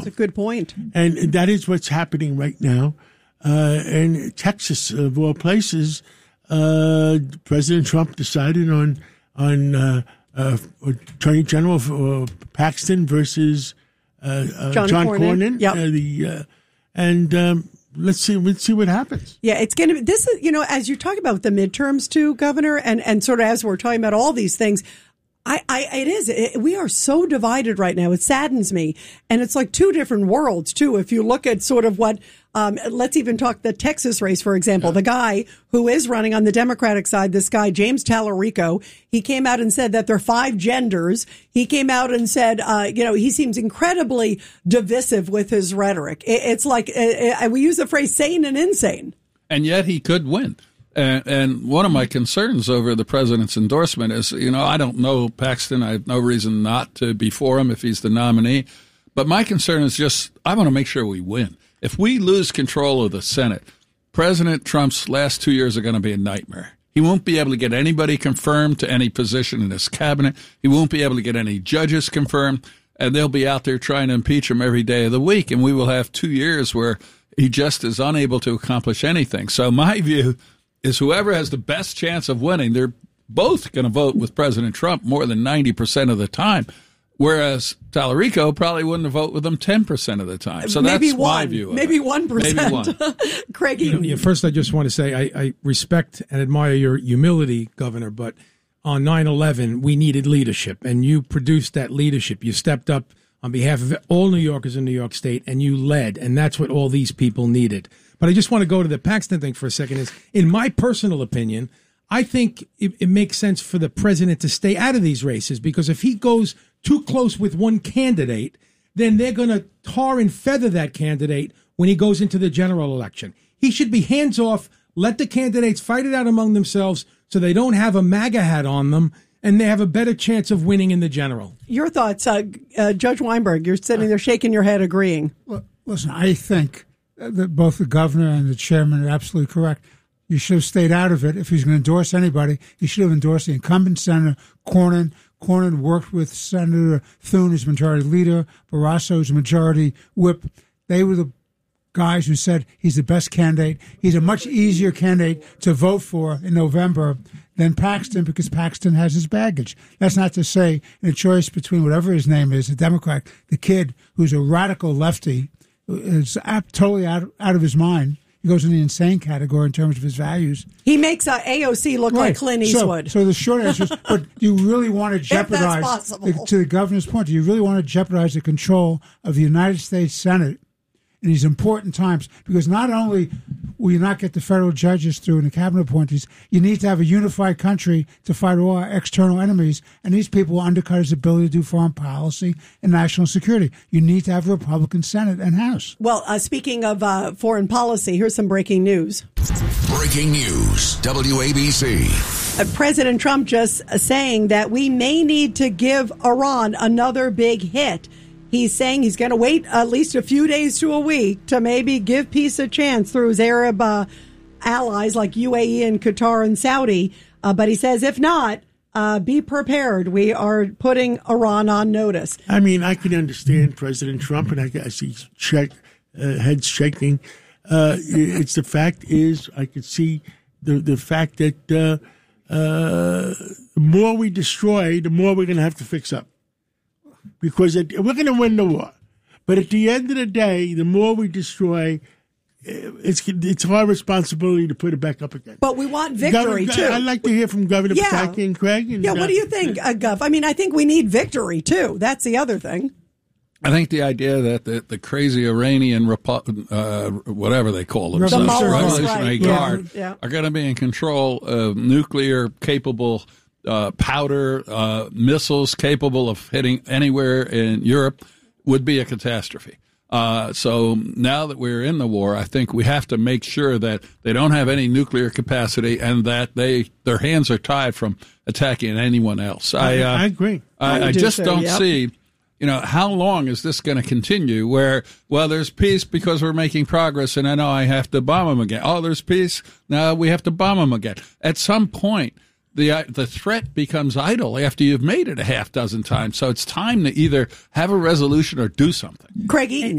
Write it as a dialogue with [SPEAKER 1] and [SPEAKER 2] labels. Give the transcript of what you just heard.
[SPEAKER 1] That's a good point.
[SPEAKER 2] And that is what's happening right now. In Texas, of all places, President Trump decided on Attorney General Paxton versus John Cornyn.
[SPEAKER 1] Yep.
[SPEAKER 2] Let's see what happens.
[SPEAKER 1] Yeah, it's going to be this is, as you talk about the midterms too, Governor, and sort of as we're talking about all these things, we are so divided right now. It saddens me. And it's like two different worlds too. If you look at sort of what, let's even talk the Texas race, for example, the guy who is running on the Democratic side, this guy, James Tallarico, he came out and said that there are 5 genders. He came out and said, he seems incredibly divisive with his rhetoric. It's like, we use the phrase sane and insane.
[SPEAKER 3] And yet he could win. And one of my concerns over the president's endorsement is, I don't know Paxton. I have no reason not to be for him if he's the nominee. But my concern is just, I want to make sure we win. If we lose control of the Senate, President Trump's last 2 years are going to be a nightmare. He won't be able to get anybody confirmed to any position in his cabinet. He won't be able to get any judges confirmed. And they'll be out there trying to impeach him every day of the week. And we will have 2 years where he just is unable to accomplish anything. So my view is whoever has the best chance of winning, they're both going to vote with President Trump more than 90% of the time, whereas Tallarico probably wouldn't vote with him 10% of the time. So that's my view of
[SPEAKER 1] maybe
[SPEAKER 3] it.
[SPEAKER 1] 1%.
[SPEAKER 3] Maybe 1.
[SPEAKER 1] Craig?
[SPEAKER 4] First, I just want to say I respect and admire your humility, Governor, but on 9/11, we needed leadership, and you produced that leadership. You stepped up on behalf of all New Yorkers in New York State, and you led, and that's what all these people needed. But I just want to go to the Paxton thing for a second. In my personal opinion, I think it makes sense for the president to stay out of these races, because if he goes too close with one candidate, then they're going to tar and feather that candidate when he goes into the general election. He should be hands off, let the candidates fight it out among themselves so they don't have a MAGA hat on them, and they have a better chance of winning in the general.
[SPEAKER 1] Your thoughts, Judge Weinberg, you're sitting there shaking your head agreeing.
[SPEAKER 5] Well, listen, I think that both the governor and the chairman are absolutely correct. You should have stayed out of it. If he's going to endorse anybody, he should have endorsed the incumbent Senator Cornyn. Cornyn worked with Senator Thune as majority leader, Barrasso as majority whip. They were the guys who said he's the best candidate. He's a much easier candidate to vote for in November than Paxton, because Paxton has his baggage. That's not to say in a choice between whatever his name is, a Democrat, the kid who's a radical lefty, is totally out of his mind. He goes in the insane category in terms of his values.
[SPEAKER 1] He makes AOC look like Clint Eastwood.
[SPEAKER 5] So the short answer is, but do you really want to jeopardize, to the governor's point, do you really want to jeopardize the control of the United States Senate in these important times? Because not only will you not get the federal judges through and the cabinet appointees, you need to have a unified country to fight all our external enemies, and these people will undercut his ability to do foreign policy and national security. You need to have a Republican Senate and House.
[SPEAKER 1] Well, speaking of foreign policy, here's some breaking news.
[SPEAKER 6] Breaking news, WABC.
[SPEAKER 1] President Trump just saying that we may need to give Iran another big hit. He's saying he's going to wait at least a few days to a week to maybe give peace a chance through his Arab allies like UAE and Qatar and Saudi. But he says, if not, be prepared. We are putting Iran on notice.
[SPEAKER 2] I mean, I can understand President Trump, and I see heads shaking. It's the fact is, I could see the fact that the more we destroy, the more we're going to have to fix up. Because we're going to win the war. But at the end of the day, the more we destroy, it's our responsibility to put it back up again.
[SPEAKER 1] But we want victory, too.
[SPEAKER 2] I'd like to hear from Governor Pataki and Craig.
[SPEAKER 1] What do you think, Gov? I mean, I think we need victory, too. That's the other thing.
[SPEAKER 3] I think the idea that the crazy Iranian, whatever they call themselves, Revolutionary Guard, are going to be in control of nuclear-capable powder, missiles capable of hitting anywhere in Europe would be a catastrophe. So now that we're in the war, I think we have to make sure that they don't have any nuclear capacity and that their hands are tied from attacking anyone else.
[SPEAKER 2] I agree.
[SPEAKER 3] I just don't see, how long is this going to continue where, well, there's peace because we're making progress and I have to bomb them again. Oh, there's peace. Now we have to bomb them again. At some point, the threat becomes idle after you've made it a half dozen times. So it's time to either have a resolution or do something.
[SPEAKER 1] Craig Eaton.